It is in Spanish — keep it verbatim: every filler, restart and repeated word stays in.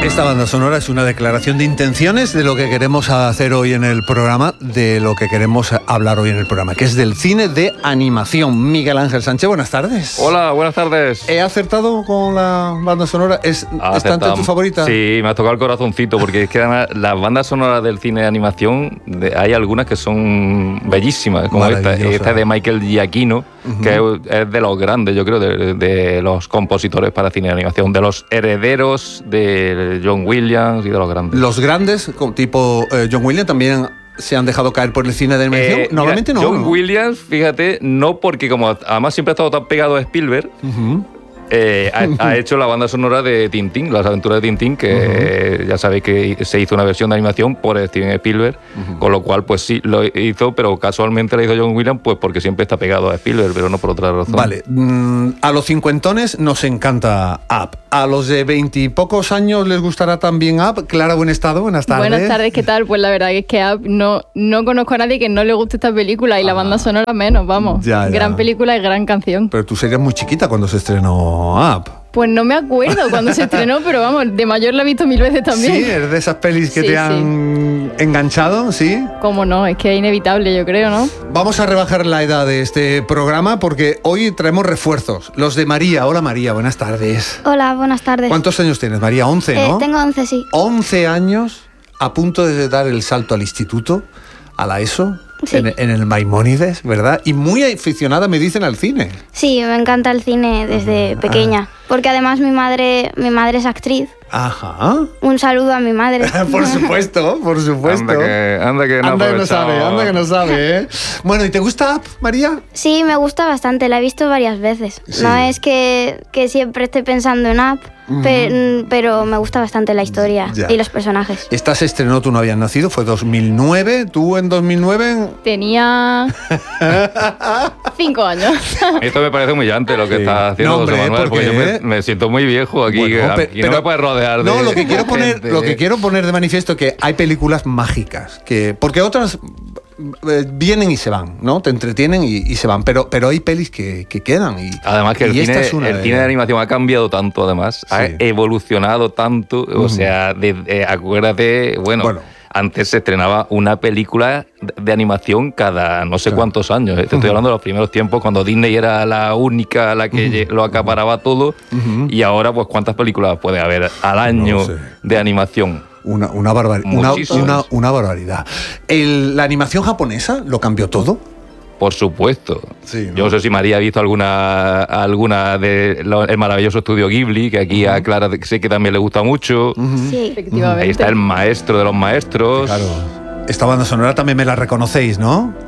Esta banda sonora es una declaración de intenciones de lo que queremos hacer hoy en el programa, de lo que queremos hablar hoy en el programa, que es del cine de animación. Miguel Ángel Sánchez, buenas tardes. Hola, buenas tardes. ¿He acertado con la banda sonora? ¿Es, ¿Está entre tus favoritas? Sí, me ha tocado el corazoncito, porque es que además las bandas sonoras del cine de animación, de, hay algunas que son bellísimas, como esta, esta de Michael Giacchino, uh-huh. que es, es de los grandes, yo creo, de, de los compositores para cine de animación, de los herederos de John Williams y de los grandes. Los grandes, tipo eh, John Williams, también se han dejado caer por el cine de animación. Eh, Normalmente mira, no. John ¿no? Williams, fíjate, no porque como además siempre ha estado tan pegado a Spielberg, uh-huh. eh, ha, ha hecho la banda sonora de Tintín, Las aventuras de Tintín, que uh-huh. ya sabéis que se hizo una versión de animación por Steven Spielberg, uh-huh. con lo cual pues sí lo hizo, pero casualmente la hizo John Williams pues porque siempre está pegado a Spielberg, pero no por otra razón. Vale, mm, a los cincuentones nos encanta Up. A los de veintipocos años les gustará también Up. Clara, buen estado, buenas tardes. Buenas tardes, ¿qué tal? Pues la verdad es que Up no, no conozco a nadie que no le guste esta película y ah. la banda sonora menos, vamos. Ya, ya. Gran película y gran canción. Pero tú serías muy chiquita cuando se estrenó Up. Pues no me acuerdo cuando se estrenó, pero vamos, de mayor la he visto mil veces también. Sí, es de esas pelis que sí, te han sí. enganchado, ¿sí? Cómo no, es que es inevitable, yo creo, ¿no? Vamos a rebajar la edad de este programa porque hoy traemos refuerzos. Los de María. Hola María, buenas tardes. Hola, buenas tardes. ¿Cuántos años tienes, María? once, ¿no? Eh, tengo once, sí. once años, a punto de dar el salto al instituto, a la ESO. Sí. En, en el Maimónides, ¿verdad? Y muy aficionada, me dicen, al cine. Sí, me encanta el cine desde uh-huh. pequeña. Porque además mi madre, mi madre es actriz. Ajá. Un saludo a mi madre. Por supuesto, por supuesto. Anda que, anda que no, anda que no sabe, anda que no sabe, ¿eh? Bueno, ¿y te gusta Up, María? Sí, me gusta bastante, la he visto varias veces. Sí. No es que, que siempre esté pensando en Up, uh-huh. pero, pero me gusta bastante la historia ya. y los personajes. Esta se estrenó, tú no habías nacido, fue dos mil nueve, ¿tú en dos mil nueve? Tenía cinco años. Esto me parece humillante lo que sí. está haciendo no, hombre, José Manuel, porque yo me, me siento muy viejo aquí, bueno, pe, y no pero, me puedes rodear de... No, lo que quiero poner, lo que quiero poner de manifiesto es que hay películas mágicas, que porque otras eh, vienen y se van, ¿no? Te entretienen y, y se van, pero, pero hay pelis que, que quedan. Y, además que el, y cine, es una el de... cine de animación ha cambiado tanto, además, sí. ha evolucionado tanto, uh-huh. o sea, de, eh, acuérdate, bueno... bueno. Antes se estrenaba una película de animación cada no sé claro. cuántos años. ¿eh? Te estoy uh-huh. hablando de los primeros tiempos, cuando Disney era la única la que uh-huh. lo acaparaba todo. Uh-huh. Y ahora, pues, ¿cuántas películas puede haber al año no sé. de animación? Una, una, barbar- una, una, una barbaridad. El, ¿La animación japonesa lo cambió todo? Por supuesto. Sí, ¿no? Yo no sé si María ha visto alguna alguna de lo, el maravilloso estudio Ghibli, que aquí uh-huh. a Clara sé que también le gusta mucho. Uh-huh. Sí, efectivamente. Ahí está el maestro de los maestros. Claro. Esta banda sonora también me la reconocéis, ¿no?